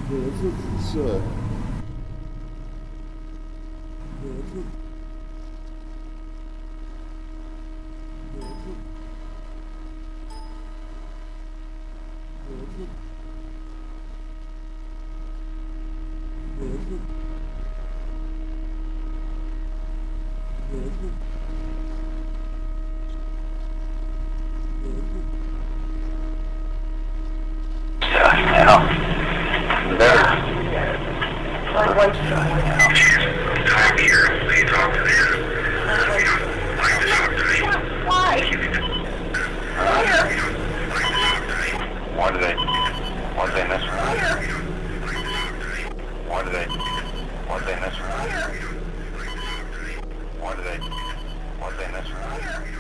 核子辐射，核子，核子，核子，核子，核子，核子。 Yeah, there. Like Talk here. They talk to them. You don't like to talk to me. why? Where? Why do they? Why do they miss me? Where? Why do they? Why do they miss me? Where? Why do they? Why do they miss me?